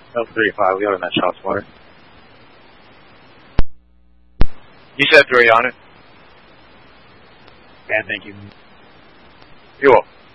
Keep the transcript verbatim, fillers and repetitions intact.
Oh, thirty-five, we ought to match house water. You said three on it. Yeah, thank you. You're welcome.